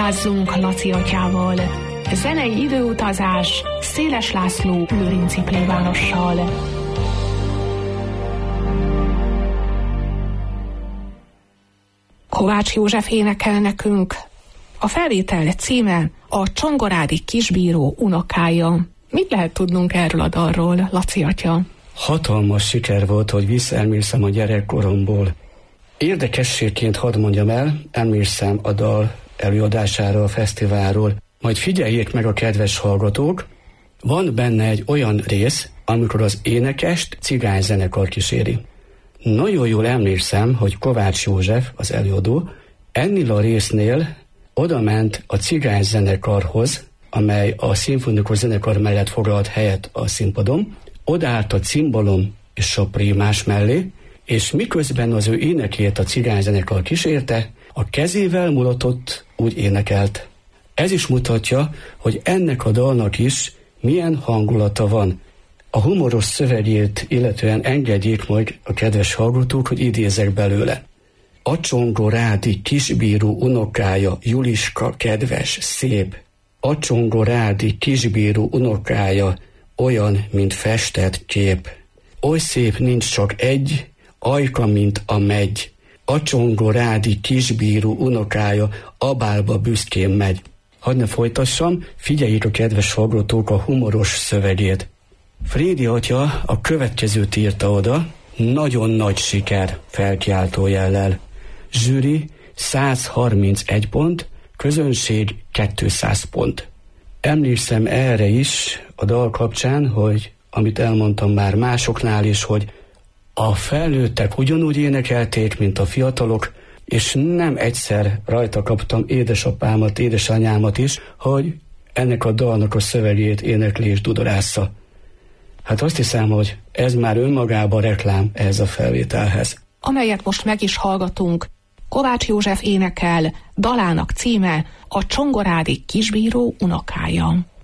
Utazzunk Laci atyával. Zenei időutazás Széles László lőrinci plébánossal. Kovács József énekel nekünk. A felvétel címe a Csongorádi kisbíró unokája. Mit lehet tudnunk erről a dalról, Laci atya? Hatalmas siker volt, hogy visszaemlékszem a gyerekkoromból. Érdekességként hadd mondjam el, emlékszem a dal előadásáról, a fesztiválról. Majd figyeljék meg a kedves hallgatók, van benne egy olyan rész, amikor az énekest cigányzenekar kíséri. Nagyon jól emlékszem, hogy Kovács József, az előadó, ennél a résznél odament a cigányzenekarhoz, amely a szimfonikus zenekar mellett foglalt helyet a színpadon, odaállt a cimbalom és a prímás mellé, és miközben az ő énekét a cigányzenekar kísérte, a kezével mulatott, úgy énekelt. Ez is mutatja, hogy ennek a dalnak is milyen hangulata van. A humoros szövegét illetően engedjék meg a kedves hallgatók, hogy idézek belőle. A csongorádi kisbíró unokája, Juliska kedves, szép. A csongorádi kisbíró unokája, olyan, mint festett kép. Oly szép nincs csak egy, ajka, mint a megy. A csongorádi kisbíró unokája abálba büszkén megy. Hadd ne folytassam, figyeljék a kedves hallgatók a humoros szövegét. Frédi atya a következőt írta oda, nagyon nagy siker, felkiáltó jellel. Zsűri 131 pont, közönség 200 pont. Emlékszem erre is a dal kapcsán, hogy amit elmondtam már másoknál is, hogy a felnőttek ugyanúgy énekelték, mint a fiatalok, és nem egyszer rajta kaptam édesapámat, édesanyámat is, hogy ennek a dalnak a szövegét énekli és dudorásza. Hát azt hiszem, hogy ez már önmagában reklám ehhez a felvételhez. Amelyet most meg is hallgatunk, Kovács József énekel, dalának címe a Csongorádi kisbíró unokája.